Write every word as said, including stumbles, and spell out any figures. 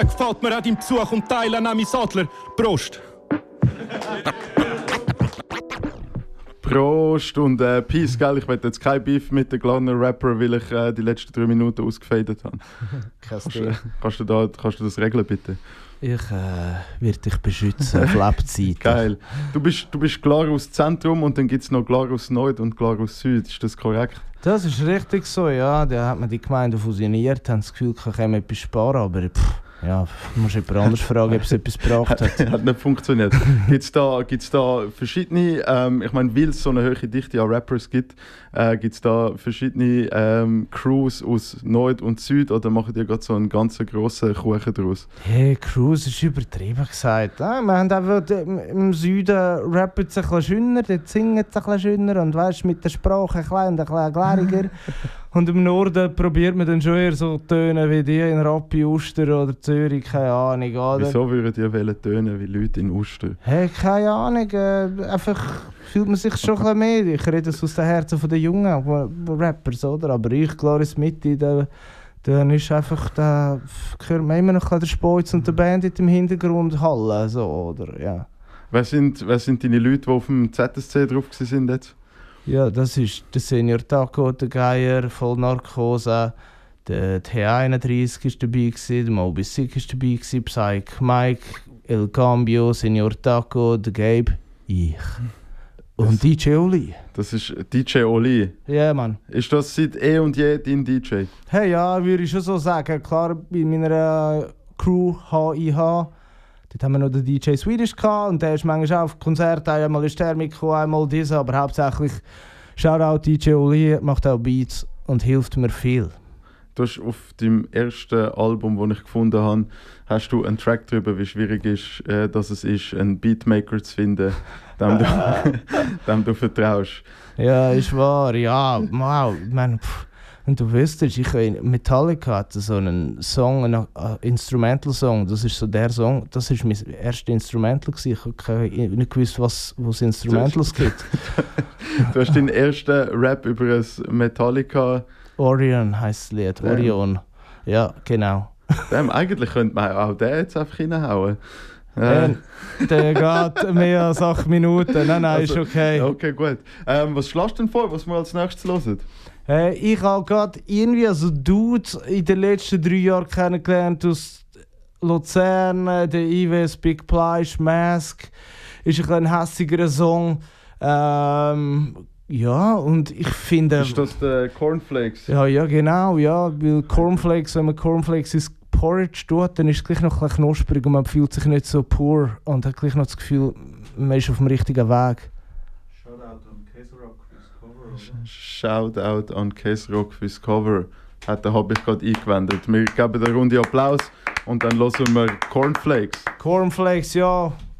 Rasse gefällt mir auch deinem Besuch und Teil an Ami Sadler. Prost! Prost und äh, Peace, gell? Ich will jetzt kein Beef mit den kleinen Rapper, weil ich äh, die letzten drei Minuten ausgefadet habe. kannst, du, kannst, du da, kannst du das regeln, bitte? Ich äh, werde dich beschützen auf Lebzeiten. Geil. Du bist, du bist Glarus Zentrum und dann gibt es noch Glarus Nord und Glarus Süd. Ist das korrekt? Das ist richtig so, ja. Da hat man die Gemeinden fusioniert, haben das Gefühl, man kann etwas sparen, aber pff, ja, du musst jemand anders fragen, ob es etwas gebracht hat. Hat nicht funktioniert. Gibt es da, gibt's da verschiedene, ähm, ich meine, weil es so eine hohe Dichte an Rappers gibt, äh, gibt es da verschiedene ähm, Crews aus Nord und Süd oder machen die gerade so einen ganz grossen Kuchen daraus? Hey, Crews ist übertrieben gesagt. Ah, wir haben einfach, im Süden rappen sie ein bisschen schöner, dort singen sie ein bisschen schöner und weißt, mit der Sprache ein bisschen, ein bisschen gläriger. Und im Norden probiert man dann schon eher so Töne wie die in Rappi, Uster oder Zürich, keine Ahnung. Oder? Wieso würden die wollen tönen wie Leute in Uster? Hey, keine Ahnung. Äh, einfach fühlt man sich schon ein bisschen mehr. Ich rede es aus den Herzen der jungen Rappers, oder? Aber ich, Glarus Mitte, da, dann ist einfach, da hört man immer noch den Speuz und der Bandit im Hintergrund hallen, so, oder? Ja. Wer sind, wer sind deine Leute, die auf dem Z S C drauf sind jetzt? Ja, das ist der Senior Taco, der Geier, voll Narkose, der T einunddreißig war dabei, der Moby Sick war dabei, Psych Mike, El Cambio, Senior Taco, der Gabe, ich. Und D J Oli. Das ist D J Oli? Ja, yeah, Mann. Ist das seit eh und je dein D J? Hey, ja, würde ich schon so sagen. Klar, bei meiner Crew H I H, dort haben wir noch den D J Swedish gehabt und der ist manchmal auch auf Konzerten, einmal ist der mitgekommen, einmal dieser, aber hauptsächlich Shoutout D J Oli, macht auch Beats und hilft mir viel. Du hast auf deinem ersten Album, das ich gefunden habe, hast du einen Track darüber, wie schwierig es ist, äh, dass es ist, einen Beatmaker zu finden, dem du, dem du vertraust. Ja, ist wahr, ja, wow, ich meine, pff. Und du wüsstest, ich Metallica hatte so einen Song, einen uh, Instrumental-Song, das ist so der Song, das war mein erstes Instrumental gewesen. Ich habe nicht gewusst, was es Instrumentals gibt. Du hast deinen ersten Rap über ein Metallica... Orion heisst das Lied, Damn. Orion. Ja, genau. Damn, eigentlich könnte man auch den jetzt einfach reinhauen. Äh. Der geht mehr als acht Minuten, nein, nein, also, ist okay. Okay, gut. Ähm, was schlägst du denn vor, was wir als nächstes hören? Hey, ich habe gerade irgendwie also Dude in den letzten drei Jahren kennengelernt aus Luzern, der I W S Big Fleisch, Mask. Ist ein bisschen hässigerer Song. Ähm, ja, und ich finde... Ist das der Cornflakes? Ja, ja, genau, ja. Weil Cornflakes, wenn man Cornflakes ins Porridge tut, dann ist es gleich noch ein bisschen knusprig und man fühlt sich nicht so pur und hat gleich noch das Gefühl, man ist auf dem richtigen Weg. Shoutout an Käserock fürs Cover. Hat der habe ich gerade eingewendet. Wir geben eine Runde Applaus und dann hören wir Cornflakes. Cornflakes, ja.